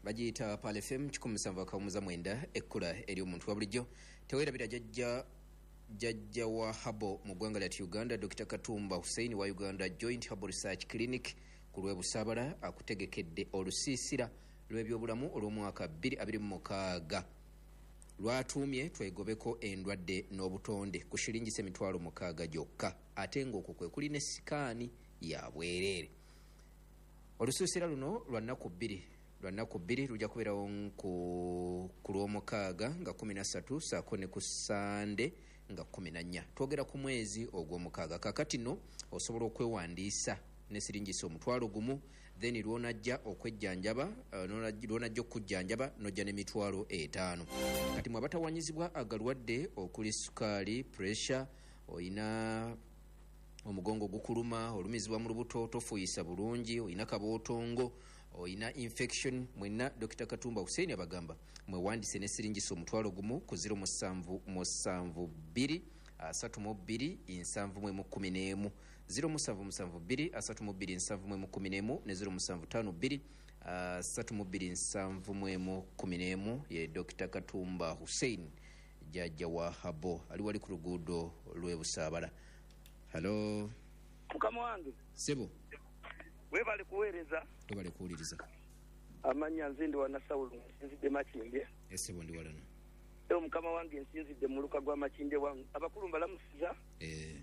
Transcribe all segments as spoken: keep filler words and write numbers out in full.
Bajita Pal F M kikumi na musanvu akamuza mwenda ekkula eri omuntu wa bulijjo teweerabira jajja jajja wa habo mu ggwanga lya Uganda Doctor Katumba Hussein wa Uganda Joint Herbal Research Clinic ku lw'ebusaabala akutegekedde olusiisira lw'ebyobulamu olw'omwaka bbiri abiri mu mukaaga lwatuumye twegobeko endwadde n'obutonde ku shilingi emitwalo mukaaga gyokka ate ng'okwo kwe kuli ne sikaani ya bwereere. Olusiisira luno lwa nnaku bbiri lwa nnaku bbiri lujja kubeerawo ku ku lw'omukaaga nga kumi na ssatu saako ne ku Sande nga kumi na nnya. Twogera ku mwezi ogw'omukaaga. Kaakati nno osobola okwewandiisa ne siringisa omutwalo gumu then lwonajja okwejjanjaba uh, lwonajja okujjanjaba nojja n'emitwalo etaano. Kati mwe abatawanyizibwa agalwadde okuli sukaali, pressure, oyina omugongo gukuluma, olumizibwa mu lubuto, tofuuyisa bulungi, oyina kabootongo, oyina infection, mwenna Doctor Katumba Hussein abagamba mwewandise ne siringisa omutwalo gumu ku zero musanvu musanvu bbiri asatu mu bbiri nsanvu mu kumi n'emu zero musanvu musanvu bbiri asatu mu bbiri nsanvu mu kumi n'emu ne zero musanvu ttaano bbiri asatu mu bbiri nsanvu mu kumi n'emu ye Doctor Katumba Hussein jajja wa habo ali wali ku luguudo lw'ebusaabala. Hello mukama wange sebo webale kuweereza webale kuwuliriza amanya nze ndi wana Sawulu nsinzidde Makindye esebo ndi walano eyo mukama wange nsinzidde mu luka gwa Makindye wange abakulu mbalamusiza eh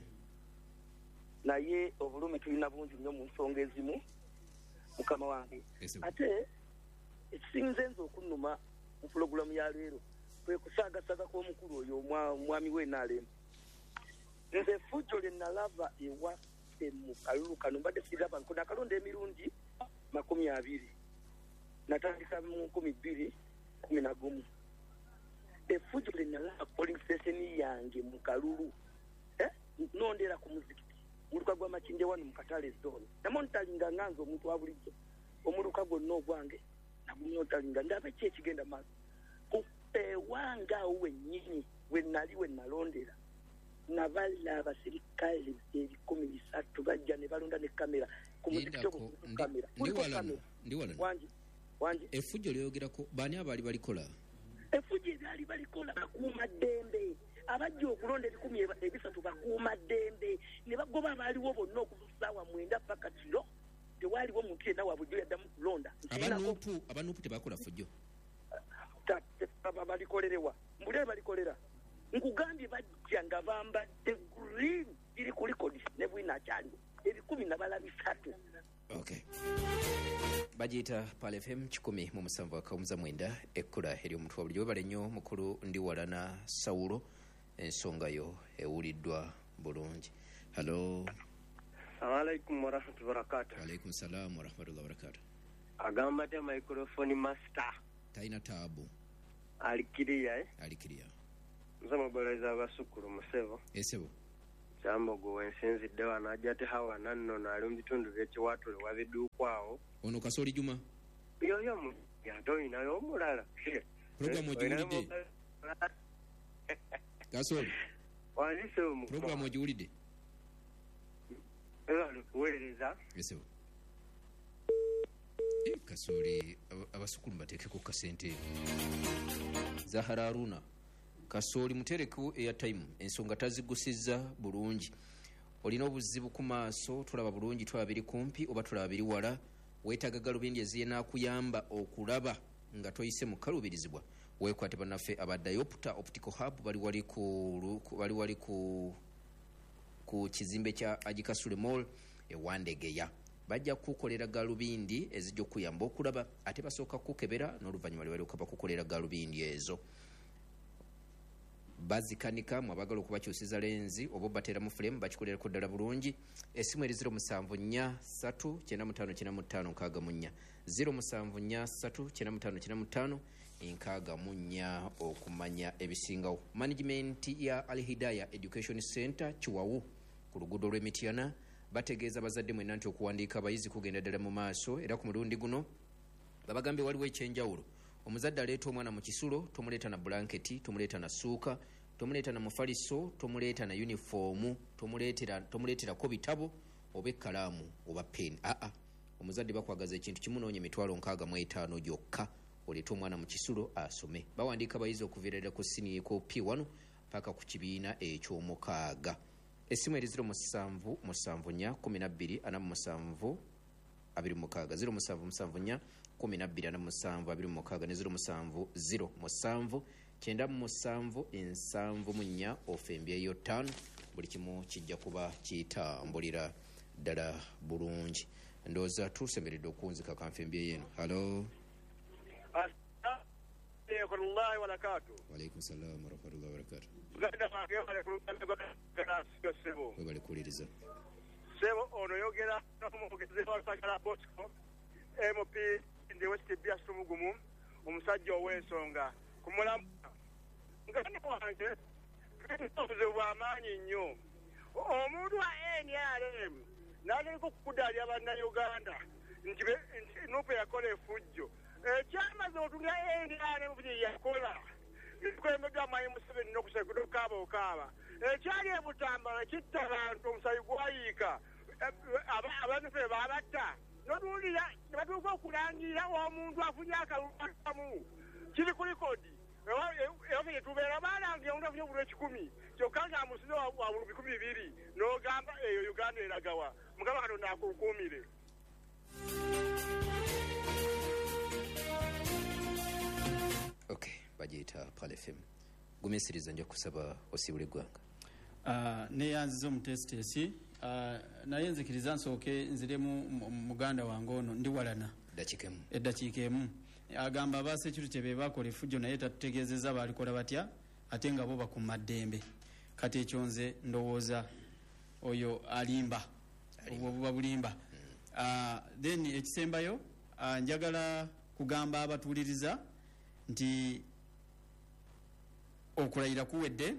naye obulumi tulina bungi nnyo mu nsonga ezimu mukama wange ate ekisinze nze okunnuma mu pulogulamu ya leero kwe kusaagasaga kw'omukulu oyo omwami w'enaalemu nze fujjo lye nalava ewaffe mu kalulu kano mbadde siraba nko nakalonda emirundi makumi abiri natandika mu nkumi bbiri kumi na gumu efujjo lye nalava polling station yange mu kalulu eh? nondera ku muzikiti muluka gwa Makindye wano mu Katale zone namontalinga nganza omuntu wa bulijjo omuluka gwonna ogwange nagumontalinga ndabe ki ekigenda maaso ewanga wennyini we nali we nalondera naballa abasirikale ebikumi bisatu bajja ne balonda ne kamera ku muzikiti ogwo kamera ndi wala wanji wanji efujjo lyogerako bani abali balikola efujjo ebyali balikola bakuuma ddembe abajja okulonda ebikumi ebisatu bakuuma ddembe ne bagoba abaaliwo bonna okuva ssaawa mwenda paka kiro tewaaliwo muntu yenna wabujjo yaddamu kulonda abanupu abanupu tebakola fujjo balikolerewa mbule balikolera nkugambye bajja nga bambadde green iri ku records ne bwina akyaliwo ebikumi nabala bisatu. Okay. Bajita Pal F M kikumi mu musanvu akamuza mwenda ekkula eri omuntu wa bulijjo bale nnyo mukulu ndi walana Sawulo ensonga yo ewuliddwa bulungi. Hello. Assalamu alaikum wa rahmatullahi wa barakatuh. Wa alaikum salam wa rahmatullahi wa barakatuh. Agamba te microphone master. Taina taabu. Alikiria eh? Alikiria. Nzama balaiza abasukulu musebo. Esebo. Chambo go wensinzidde wano ajja te hawa nanno nali mu bitundu by'ekiwatule wabiddukwawo. Ono Kasoli Juma. Yo yo mu yato inayo omulala. Programu ogiwulidde. Kasoli. Walise omu. Programu ogiwulidde. Ewa kuweereza. Esebo. E Kasoli abasukulu bateekeko kasente. Zahara Aruna. Kasoli mutereku airtime ensonga tazigusizza bulungi. Olina obuzibu ku maaso tulaba bulungi twabiri kumpi oba tulaba biri wala weetaaga galubindi eziyena kuyamba okulaba nga toyise mu kalubirizibwa weekwate bannaffe aba Diopter Optical Hub bali wali ku bali wali ku ku kizimbe kya Ajikasule Mall e Wandegeya bajja kukolera galubindi ezijja kuyamba okulaba ate basooka kukebera n'oluvannyuma lwe bali okaba kukolera galubindi ezo. Bazikanika mwabagala okubakyusiza lenzi obo batera mu frame bakikolera ko ddala bulungi. Esimu eri zero musanvu nnya ssatu kyenda mu ttaano kyenda mu ttaano nkaaga mu nnya zero musanvu nnya ssatu kyenda mu ttaano kyenda mu ttaano nkaaga mu nnya okumanya ebisingawo. Management ya Al Hidayah Education Center Chiwawu ku luguudo lw'Emityana bategeeza bazadde mwenna nti okuwandiika abayizi kugenda ddala mu maaso era ku mulundi guno babagambye waliwo ekyenjawulo. Omuzadde aleeta omwana mu kisulo tomuleeta na blanketi tomuleeta na suuka tomuleeta na mufaliso tomuleeta na uniform tomuleetera tomuleeterako bitabo oba ekkalaamu oba pen. Aa omuzadde bakwagaza ekintu kimu noonye emitwalo nkaaga mu etaano gyokka oleeta omwana mu kisulo asome. Bawandiika abayizi okuviirira ku siniya ku P one paka ku kibiina eky'omukaaga. Essimu eri zero musanvu musanvu nnya kumi na bbiri ana mu musanvu abiri mu mukaaga zero musanvu musanvu nnya kumi na bbiri ana mu musanvu abiri mu mukaaga ne zero musanvu zero musanvu kyenda mu musanvu ensanvu mu nnya ofembyeyo ttaano. Buli kimu kijja kuba kitambulira ddala bulungi. Ndowooza tusemeredde okunzika kanfembyeyo eno. Halo. Wallahi wa barakatuh. Wa alaykum salaam wa rahmatullahi wa barakatuh. Ganda bange wale kuluganda gana sio sebo. Webale kuliriza. Sebo ono yogera n'omugezi wa Sagala Bosco M P ndi West Bia Sumugumu omusajja ow'ensonga kumulamu. Ngani kwange ntuze bw'amaanyi nnyo. Omuntu wa N R M nali kukudalya banna Uganda nti nupe yakola efujjo. Ekyamaze otunga N R M buli yakola kwemedwa Mwai Museveni n'okusekudo kaaba okaaba. Ekyali e Butambala kitta abantu omusayi gwayiika abantu fe baabatta n'otuwulira ne batuuka okulangira omuntu afunye akalulu kamu kiri ku likodi ewafe yetubeera baalangira omuntu afunye obululu ekikumi kyokka ng'amusize wa bulu bikumi bibiri n'ogamba eyo Uganda eragawa. Mukama Katonda akukuumire. Okay, bagiyita Pal F M. Gumisiriza nja kusaba osibule gwanga. Uh, neyanziza omutesitesi uh, naye nzikiriza nsooke nziremu muganda wange ono ndi walana eddakiika emu eddakiika emu agamba abasecurity be bakola effujjo naye tatutegeezezza baalikola batya ate nga bo bakuuma ddembe. Kati ekyo nze ndowooza oyo alimba obuba bulimba. uh, then ekisembayo uh, njagala kugamba abatuuliriza nti okulayira kuwedde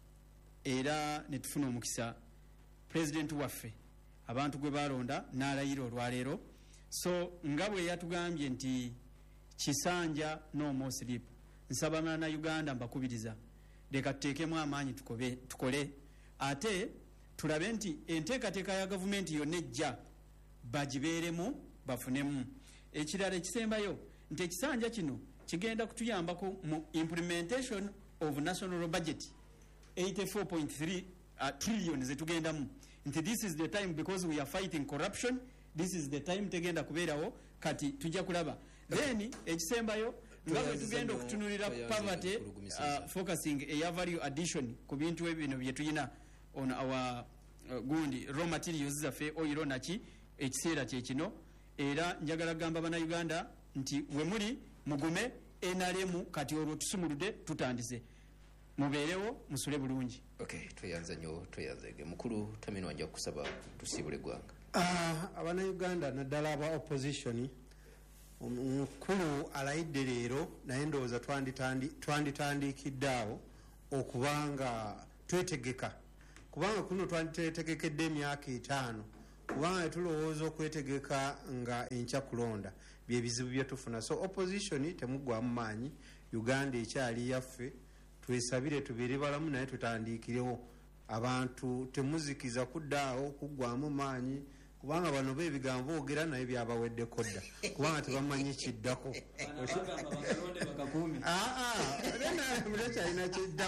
era ne tufuna omukisa president waffe abantu gwe balonda n'alayira olwaleero. So nga bwe yatugambye nti kisanja no more sleep, nsaba na Uganda mbakubiriza leka tuteekemu amaanyi tukobe tukole ate tulabe nti enteekateeka ya gavumenti yonna ejja bagibeeremu bafunemu. Ekirala ekisembayo nti ekisanja kino kigenda kutuyambako mu implementation of national budget eighty-four point three uh, trillion zetugendamu nti this is the time because we are fighting corruption, this is the time tegenda kubeerawo kati tujja kulaba. Then ekisembayo nga bwe tugenda okutunulira poverty uh, focusing eya value addition ku bintu ebino bye tuyina on our uh, gundi raw materials zaffe oil naki ekiseera kye kino. Era njagala gamba bana Uganda nti we muri mugume N R M kati olwo tusumuludde tutandise mubeerewo musule bulungi. Okay, tweyanza nnyo tweyanzege. Mukulu Tamino wanja kusaba tusibule gwanga. Ah, abana Uganda naddala aba opposition omukulu alayidde leero naye ndowooza twanditandikiddeawo okubanga twetegeka kubanga kuno twanditegekedde emyaka etaano kubanga tulowooza okwetegeka nga enkya kulonda bye bizibu bye tufuna. So opposition temuggwamu maanyi, Uganda ekyali yaffe, twesabire tubeere balamu naye tutandiikirewo. Abantu temuzikiza kuddaawo kuggwamu maanyi kubanga bano beebigambo boogera naye byabawedde kodda kubanga tebamanyi kiddako. Aa, kyalina kidda